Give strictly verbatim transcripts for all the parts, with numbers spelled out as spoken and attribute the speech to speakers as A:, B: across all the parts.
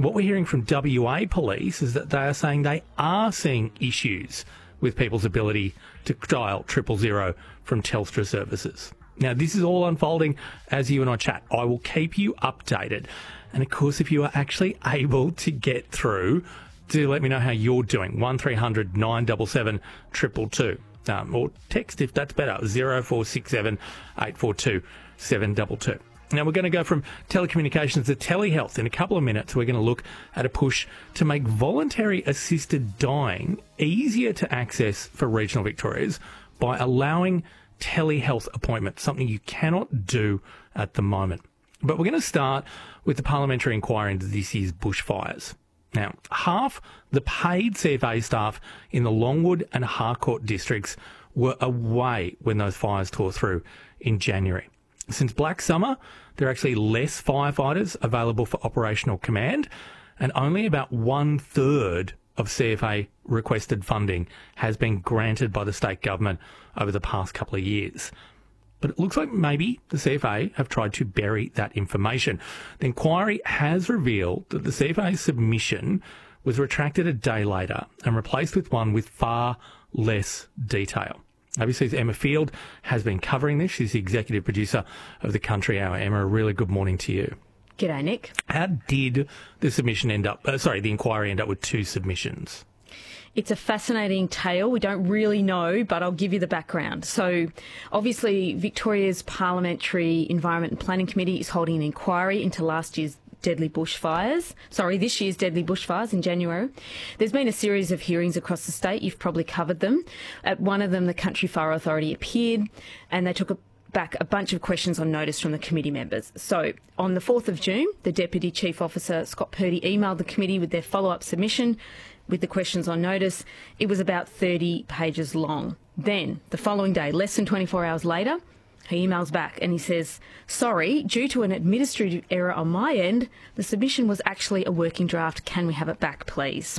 A: What we're hearing from W A Police is that they are saying they are seeing issues with people's ability to dial triple zero from Telstra services. Now, this is all unfolding as you and I chat. I will keep you updated. And, of course, if you are actually able to get through, do let me know how you're doing. one three hundred nine seven seven two two two. Um, or text if that's better, zero four six seven eight four two seven two two. Now, we're going to go from telecommunications to telehealth. In a couple of minutes, we're going to look at a push to make voluntary assisted dying easier to access for regional Victorians by allowing telehealth appointments, something you cannot do at the moment. But we're going to start with the parliamentary inquiry into this year's bushfires. Now, half the paid C F A staff in the Longwood and Harcourt districts were away when those fires tore through in January. Since Black Summer, there are actually less firefighters available for operational command, and only about one-third of C F A requested funding has been granted by the state government over the past couple of years. But it looks like maybe the C F A have tried to bury that information. The inquiry has revealed that the C F A's submission was retracted a day later and replaced with one with far less detail. A B C's Emma Field has been covering this. She's the executive producer of the Country Hour. Emma, a really good morning to you.
B: G'day, Nick.
A: How did the submission end up, uh, sorry, the inquiry end up with two submissions?
B: It's a fascinating tale. We don't really know, but I'll give you the background. So, obviously, Victoria's Parliamentary Environment and Planning Committee is holding an inquiry into last year's deadly bushfires. Sorry, this year's deadly bushfires in January. There's been a series of hearings across the state. You've probably covered them. At one of them, the Country Fire Authority appeared and they took a back a bunch of questions on notice from the committee members. So on the fourth of June, the Deputy Chief Officer, Scott Purdy, emailed the committee with their follow-up submission with the questions on notice. It was about thirty pages long. Then, the following day, less than twenty-four hours later, he emails back and he says, sorry, due to an administrative error on my end, the submission was actually a working draft. Can we have it back, please?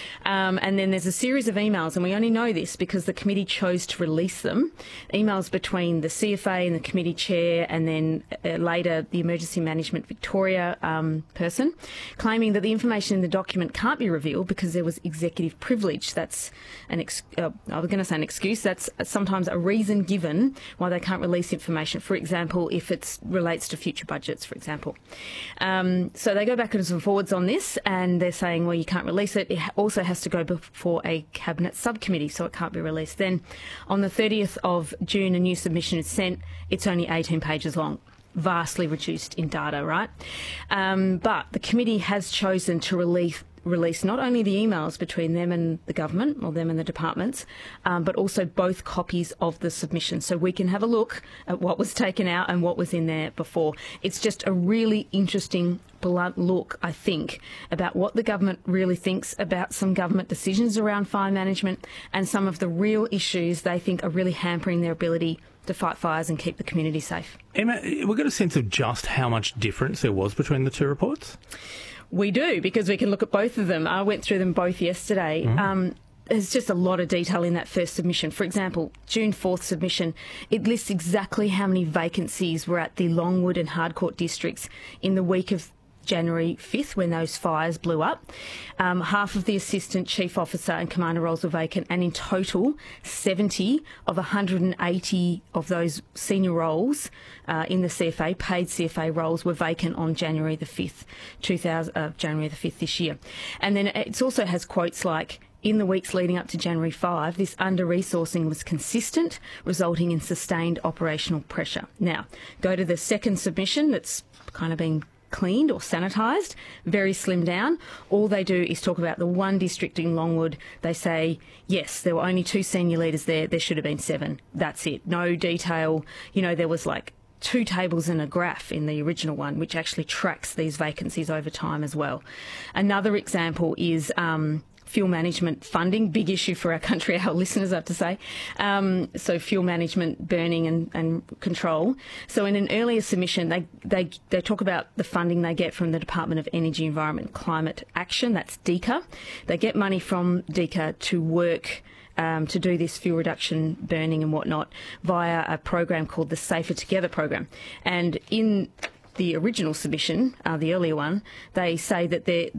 B: Um, and then there's a series of emails, and we only know this because the committee chose to release them. Emails between the C F A and the committee chair, and then uh, later the Emergency Management Victoria um, person, claiming that the information in the document can't be revealed because there was executive privilege. That's an ex- uh, I was going to say an excuse. That's sometimes a reason given why they can't release information. For example, if it relates to future budgets, for example. Um, so they go backwards and forwards on this, and they're saying, well, you can't release it. It also has to go before a cabinet subcommittee, so it can't be released. Then on the thirtieth of June, a new submission is sent. It's only eighteen pages long, vastly reduced in data, right? Um, but the committee has chosen to release release not only the emails between them and the government, or them and the departments, um, but also both copies of the submission, so we can have a look at what was taken out and what was in there before. It's just a really interesting, blunt look, I think, about what the government really thinks about some government decisions around fire management and some of the real issues they think are really hampering their ability to fight fires and keep the community safe.
A: Emma, we've got a sense of just how much difference there was between the two reports?
B: We do, because we can look at both of them. I went through them both yesterday. Mm-hmm. Um, there's just a lot of detail in that first submission. For example, June fourth submission, it lists exactly how many vacancies were at the Longwood and Harcourt districts in the week of January fifth, when those fires blew up. Um, half of the assistant chief officer and commander roles were vacant, and in total, seventy of one hundred eighty of those senior roles uh, in the C F A, paid C F A roles, were vacant on January the fifth, two thousand, uh, January the fifth this year. And then it also has quotes like, in the weeks leading up to January fifth, this under-resourcing was consistent, resulting in sustained operational pressure. Now, go to the second submission that's kind of been cleaned or sanitised, very slimmed down. All they do is talk about the one district in Longwood. They say, yes, there were only two senior leaders there. There should have been seven. That's it. No detail. You know, there was like two tables and a graph in the original one, which actually tracks these vacancies over time as well. Another example is um, fuel management funding, big issue for our country, our listeners, I have to say. Um, so fuel management, burning and, and control. So in an earlier submission, they, they, they talk about the funding they get from the Department of Energy, Environment and Climate Action, that's DECA. They get money from DECA to work Um, to do this fuel reduction, burning and whatnot via a program called the Safer Together program. And in the original submission, uh, the earlier one, they say that they're